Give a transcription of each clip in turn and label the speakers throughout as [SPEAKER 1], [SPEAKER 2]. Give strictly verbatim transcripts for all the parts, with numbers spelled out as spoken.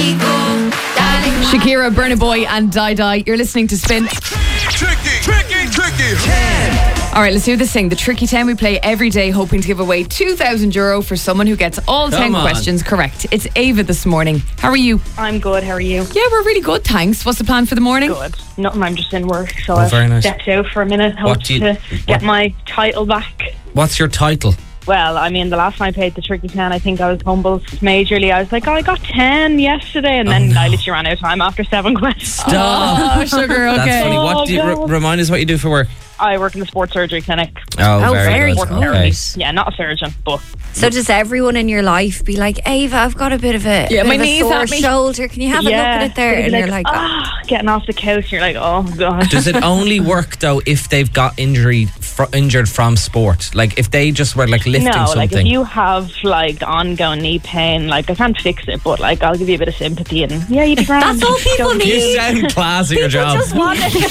[SPEAKER 1] Shakira, Burna Boy and Die Die. You're listening to Spin.
[SPEAKER 2] Tricky, tricky, tricky. ten.
[SPEAKER 1] All right, let's do this thing. The Tricky ten we play every day, hoping to give away two thousand euro for someone who gets all
[SPEAKER 3] Come
[SPEAKER 1] ten
[SPEAKER 3] on.
[SPEAKER 1] questions correct. It's Ava this morning. How are you?
[SPEAKER 4] I'm good, how are you?
[SPEAKER 1] Yeah, we're really good, thanks. What's the plan for the morning?
[SPEAKER 4] Good. Nothing, I'm just in work, so
[SPEAKER 3] Oh,
[SPEAKER 4] I've
[SPEAKER 3] very nice.
[SPEAKER 4] stepped out for a minute, hope
[SPEAKER 3] do you-
[SPEAKER 4] to
[SPEAKER 3] what-
[SPEAKER 4] get my title back.
[SPEAKER 3] What's your title?
[SPEAKER 4] Well, I mean, the last time I played the Tricky ten, I think I was humbled majorly. I was like, oh, I got ten yesterday, and then I literally ran out of time after seven questions.
[SPEAKER 3] Stop.
[SPEAKER 1] Oh, sugar, okay.
[SPEAKER 3] That's funny. What do you,
[SPEAKER 4] Oh,
[SPEAKER 3] r- remind us what you do for work?
[SPEAKER 4] I work in the sports surgery clinic.
[SPEAKER 3] Oh,
[SPEAKER 5] Oh,
[SPEAKER 3] very,
[SPEAKER 5] very
[SPEAKER 3] good.
[SPEAKER 5] good.
[SPEAKER 3] Okay.
[SPEAKER 4] Yeah, not a surgeon, but
[SPEAKER 5] So does everyone in your life be like, Ava, I've got a bit of a,
[SPEAKER 1] Yeah,
[SPEAKER 5] bit
[SPEAKER 1] my
[SPEAKER 5] of a
[SPEAKER 1] knees
[SPEAKER 5] sore
[SPEAKER 1] at me.
[SPEAKER 5] shoulder. Can you have a
[SPEAKER 4] yeah,
[SPEAKER 5] look at it there?
[SPEAKER 4] they'd
[SPEAKER 5] And
[SPEAKER 4] be
[SPEAKER 5] you're like, oh.
[SPEAKER 4] ah, getting off the couch, you're like, oh god.
[SPEAKER 3] Does it only work though if they've got injury fr- injured from sport? Like if they just were like lifting
[SPEAKER 4] No,
[SPEAKER 3] something?
[SPEAKER 4] like if you have like ongoing knee pain, like I can't fix it, but like I'll give you a bit of sympathy and yeah, you'd be grand.
[SPEAKER 5] That's all people
[SPEAKER 4] Go-
[SPEAKER 5] need.
[SPEAKER 3] You sound class at your job.
[SPEAKER 5] just want it.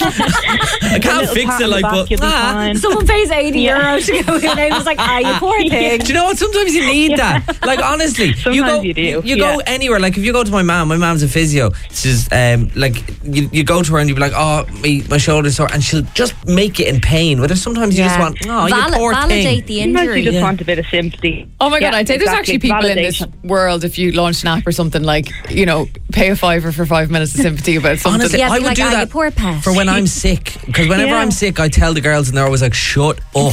[SPEAKER 3] I
[SPEAKER 4] A
[SPEAKER 3] can't
[SPEAKER 4] little
[SPEAKER 3] fix
[SPEAKER 4] pat
[SPEAKER 3] it
[SPEAKER 4] on the
[SPEAKER 3] like,
[SPEAKER 4] back,
[SPEAKER 3] but
[SPEAKER 4] you'll be
[SPEAKER 3] ah.
[SPEAKER 4] fine.
[SPEAKER 5] Someone pays eighty
[SPEAKER 4] Yeah.
[SPEAKER 5] euros to go in. I was like, ah, you poor thing.
[SPEAKER 3] Do you know what? Sometimes you need that. Like honestly, you
[SPEAKER 4] Sometimes
[SPEAKER 3] go,
[SPEAKER 4] you do,
[SPEAKER 3] you go
[SPEAKER 4] yeah.
[SPEAKER 3] anywhere. Like if you go to my mum, my mum's a physio. She's um, like you, you go to her and you be like, oh, my, my shoulder's sore, and she'll just make it in pain. Whereas sometimes you just want, oh,
[SPEAKER 5] Val-
[SPEAKER 3] you poor
[SPEAKER 5] validate
[SPEAKER 3] thing.
[SPEAKER 5] the
[SPEAKER 4] Sometimes
[SPEAKER 5] injury.
[SPEAKER 4] you just
[SPEAKER 3] Yeah.
[SPEAKER 4] want a bit of sympathy.
[SPEAKER 1] Oh my God,
[SPEAKER 4] Yeah,
[SPEAKER 1] I'd say there's
[SPEAKER 4] exactly.
[SPEAKER 1] actually people in this
[SPEAKER 4] Validation.
[SPEAKER 1] world, if you launch an app or something, like, you know, pay a fiver for five minutes of sympathy about something.
[SPEAKER 3] Honestly,
[SPEAKER 5] Yeah,
[SPEAKER 3] I
[SPEAKER 5] be
[SPEAKER 3] would
[SPEAKER 5] like,
[SPEAKER 3] do
[SPEAKER 5] ah, you
[SPEAKER 3] that
[SPEAKER 5] poor pet.
[SPEAKER 3] for when I'm sick. Because whenever
[SPEAKER 4] Yeah.
[SPEAKER 3] I'm sick, I tell the girls, and they're always like, "Shut up."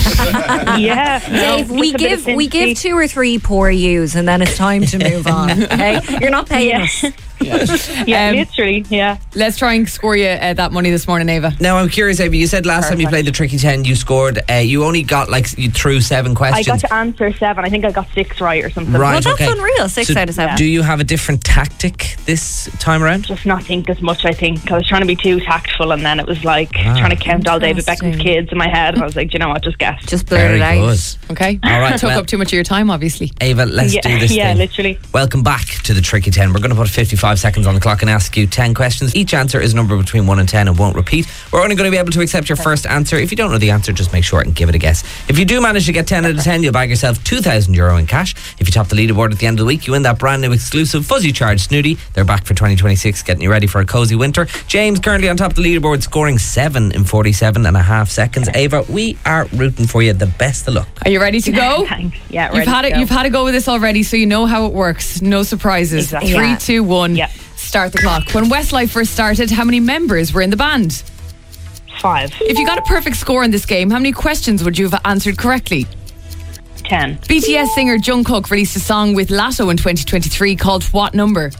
[SPEAKER 4] Yeah, no,
[SPEAKER 5] Dave,
[SPEAKER 4] just
[SPEAKER 5] we
[SPEAKER 4] a bit
[SPEAKER 5] give
[SPEAKER 4] of
[SPEAKER 5] we give
[SPEAKER 4] sympathy.
[SPEAKER 5] two or three poor yous, and then it's time to move on. Okay, you're not paying
[SPEAKER 4] Yeah.
[SPEAKER 5] us.
[SPEAKER 4] Yeah,
[SPEAKER 1] Um,
[SPEAKER 4] literally, yeah.
[SPEAKER 1] Let's try and score you uh, that money this morning, Ava.
[SPEAKER 3] Now I'm curious, Ava. You said last time you played the Tricky Ten, you scored. Uh, you only got like you threw seven
[SPEAKER 4] I
[SPEAKER 3] questions.
[SPEAKER 4] got to answer seven. I think I got six right or something.
[SPEAKER 3] Right.
[SPEAKER 5] Well, that's
[SPEAKER 3] okay.
[SPEAKER 5] unreal. Six
[SPEAKER 3] So
[SPEAKER 5] out of seven.
[SPEAKER 3] Do you have a different tactic this time around?
[SPEAKER 4] Just not think as much, I think. I was trying to be too tactful, and then it was like
[SPEAKER 3] Ah.
[SPEAKER 4] trying to count all David
[SPEAKER 5] Interesting.
[SPEAKER 4] Beckham's kids in my head. And I was like, do you know what, just guess.
[SPEAKER 5] Just blur
[SPEAKER 3] Very
[SPEAKER 5] it out.
[SPEAKER 3] good.
[SPEAKER 1] Okay.
[SPEAKER 3] All right,
[SPEAKER 1] Took
[SPEAKER 3] well-
[SPEAKER 1] up too much of your time, obviously.
[SPEAKER 3] Ava, let's
[SPEAKER 4] yeah,
[SPEAKER 3] do this
[SPEAKER 4] yeah,
[SPEAKER 3] thing.
[SPEAKER 4] literally.
[SPEAKER 3] Welcome back to the Tricky Ten. We're going to put fifty-five seconds on the clock and ask you ten questions. Each answer is a number between one and ten and won't repeat. We're only going to be able to accept your first answer. If you don't know the answer, just make sure and give it a guess. If you do manage to get ten out of ten, you'll bag yourself two thousand euro in cash. If you top the leaderboard at the end of the week, you win that brand new exclusive Fuzzy Charge Snooty. They're back for twenty twenty-six, getting you ready for a cozy winter. James currently on top of the leaderboard, scoring seven in forty-seven and a half seconds. Ava, we are rooting for you. The best of luck.
[SPEAKER 1] Are you ready to go?
[SPEAKER 4] Thanks. Yeah,
[SPEAKER 1] You've
[SPEAKER 4] ready
[SPEAKER 1] had
[SPEAKER 4] to
[SPEAKER 1] it.
[SPEAKER 4] go.
[SPEAKER 1] You've had a go with this already, so you know how it works. No surprises.
[SPEAKER 4] Exactly.
[SPEAKER 1] Three,
[SPEAKER 5] Yeah.
[SPEAKER 1] two, one.
[SPEAKER 4] Yeah.
[SPEAKER 1] Start the clock. When Westlife first started, how many members were in the band?
[SPEAKER 4] Five.
[SPEAKER 1] If you got a perfect score in this game, how many questions would you have answered correctly?
[SPEAKER 4] Ten.
[SPEAKER 1] B T S singer Jungkook released a song with Latto in twenty twenty-three called What Number?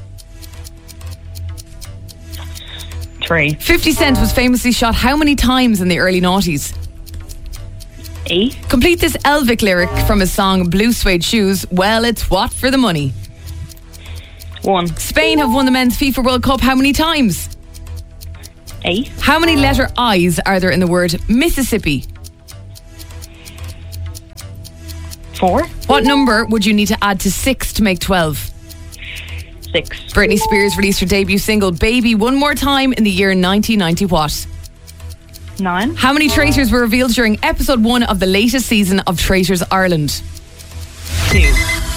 [SPEAKER 4] Three.
[SPEAKER 1] fifty Cent was famously shot how many times in the early noughties?
[SPEAKER 4] Eight.
[SPEAKER 1] Complete this Elvic lyric from his song Blue Suede Shoes. Well, it's what for the money?
[SPEAKER 4] One.
[SPEAKER 1] Spain have won the men's FIFA World Cup how many times?
[SPEAKER 4] Eight.
[SPEAKER 1] How many letter I's are there in the word Mississippi?
[SPEAKER 4] Four.
[SPEAKER 1] What number would you need to add to six to make twelve?
[SPEAKER 4] Six.
[SPEAKER 1] Britney Spears released her debut single Baby one more time in the year nineteen ninety what?
[SPEAKER 4] Nine.
[SPEAKER 1] How many traitors were revealed during episode one of the latest season of Traitors Ireland?
[SPEAKER 4] Two.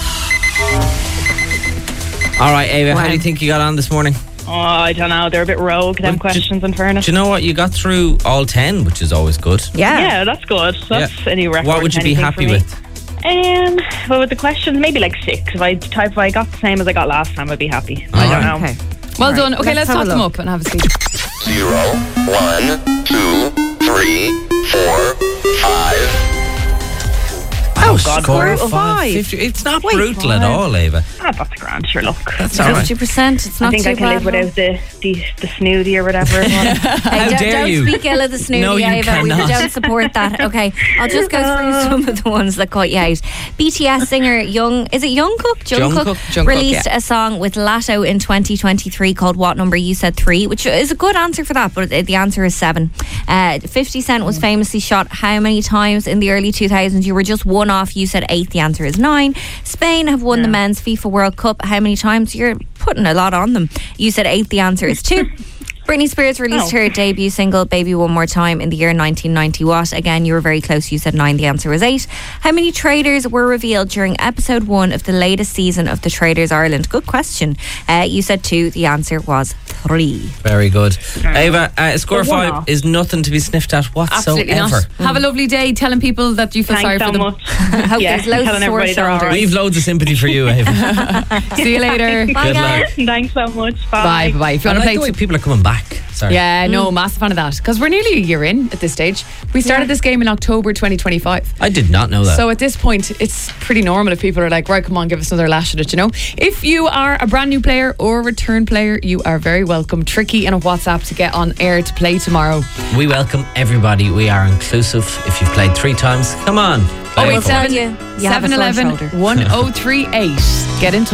[SPEAKER 3] All right, Ava, how
[SPEAKER 5] Wow.
[SPEAKER 3] do you think you got on this morning?
[SPEAKER 4] Oh, I don't know. They're a bit rogue, them
[SPEAKER 3] Well, do-
[SPEAKER 4] questions, in fairness.
[SPEAKER 3] Do you know what? You got through all ten, which is always good.
[SPEAKER 5] Yeah.
[SPEAKER 4] Yeah, that's good. That's
[SPEAKER 3] Yeah.
[SPEAKER 4] a new record.
[SPEAKER 3] What would you be
[SPEAKER 4] anything
[SPEAKER 3] happy
[SPEAKER 4] for me.
[SPEAKER 3] with?
[SPEAKER 4] Um, well, with the questions, maybe like six. If I type, if I got the same as I got last time, I'd be happy. I don't know.
[SPEAKER 5] Okay.
[SPEAKER 1] Well
[SPEAKER 5] All right,
[SPEAKER 1] done. Okay,
[SPEAKER 5] let's
[SPEAKER 1] let's,
[SPEAKER 5] have a
[SPEAKER 1] top them
[SPEAKER 5] look.
[SPEAKER 1] up and have a seat.
[SPEAKER 2] Zero, one, two, three, four, five.
[SPEAKER 3] Oh,
[SPEAKER 4] God,
[SPEAKER 3] score
[SPEAKER 4] brutal.
[SPEAKER 3] five. fifty. It's not
[SPEAKER 4] Wait,
[SPEAKER 3] brutal at
[SPEAKER 4] five.
[SPEAKER 3] all, Ava.
[SPEAKER 4] Ah, that's grand. Sure, look.
[SPEAKER 3] That's all right.
[SPEAKER 5] Fifty percent. It's
[SPEAKER 4] I
[SPEAKER 5] not
[SPEAKER 4] think
[SPEAKER 5] too
[SPEAKER 4] I can
[SPEAKER 5] bad
[SPEAKER 4] live
[SPEAKER 5] at all.
[SPEAKER 4] without the, the the snooty or whatever. it was.
[SPEAKER 5] Hey,
[SPEAKER 3] How
[SPEAKER 5] don't,
[SPEAKER 3] dare
[SPEAKER 5] don't
[SPEAKER 3] you?
[SPEAKER 5] speak ill of the snooty,
[SPEAKER 3] No, you
[SPEAKER 5] Ava. We
[SPEAKER 3] cannot.
[SPEAKER 5] don't support that. Okay, I'll just go through some of the ones that caught you out. B T S singer Young, is it Jungkook?
[SPEAKER 3] Jungkook.
[SPEAKER 1] Jungkook,
[SPEAKER 5] released
[SPEAKER 1] yeah.
[SPEAKER 5] a song with Latto in twenty twenty-three called What Number? You said three, which is a good answer for that, but the answer is seven. Uh, fifty Cent was famously shot how many times in the early two thousands? You were just one off. You said eight. The answer is nine. Spain have won the men's FIFA World Cup how many times? You're putting a lot on them. You said eight. The answer is two. Britney Spears released
[SPEAKER 4] Oh.
[SPEAKER 5] her debut single Baby One More Time in the year nineteen ninety. What? Again, you were very close. You said nine. The answer was eight. How many traders were revealed during episode one of the latest season of The Traders Ireland? Good question. Uh, you said two. The answer was three.
[SPEAKER 3] Very good. Ava, uh, a score of
[SPEAKER 4] So one
[SPEAKER 3] five
[SPEAKER 4] off.
[SPEAKER 3] is nothing to be sniffed at whatsoever.
[SPEAKER 1] Absolutely not. Have a lovely day telling people that you feel sorry
[SPEAKER 4] Thanks
[SPEAKER 1] for
[SPEAKER 4] so
[SPEAKER 1] them.
[SPEAKER 4] much.
[SPEAKER 5] Hope
[SPEAKER 4] yeah,
[SPEAKER 5] there's loads of
[SPEAKER 4] telling
[SPEAKER 5] sore
[SPEAKER 4] everybody they're all
[SPEAKER 5] shoulders.
[SPEAKER 4] right.
[SPEAKER 3] We've loads of sympathy for you, Ava.
[SPEAKER 1] See you later.
[SPEAKER 5] Bye,
[SPEAKER 3] Good
[SPEAKER 5] guys.
[SPEAKER 3] luck.
[SPEAKER 4] Thanks so much.
[SPEAKER 1] Bye, bye, bye. If you
[SPEAKER 3] I
[SPEAKER 1] want to
[SPEAKER 3] like
[SPEAKER 1] play
[SPEAKER 3] the way
[SPEAKER 1] t-
[SPEAKER 3] people are coming back. Sorry.
[SPEAKER 1] Yeah,
[SPEAKER 5] Mm.
[SPEAKER 1] no, massive fan of that. Because we're nearly a year in at this stage. We started this game in October twenty twenty-five.
[SPEAKER 3] I did not know that.
[SPEAKER 1] So at this point, it's pretty normal if people are like, right, come on, give us another lash at it, you know? If you are a brand new player or a return player, you are very welcome. Tricky and a WhatsApp to get on air to play tomorrow.
[SPEAKER 3] we welcome everybody. We are inclusive. If you've played three times, come on.
[SPEAKER 1] Oh
[SPEAKER 3] Play
[SPEAKER 1] eight
[SPEAKER 3] for us.
[SPEAKER 5] tell you,
[SPEAKER 1] seven
[SPEAKER 5] you have a
[SPEAKER 1] seven
[SPEAKER 5] sore
[SPEAKER 1] eleven
[SPEAKER 5] shoulder.
[SPEAKER 1] one oh three eight. Get in touch.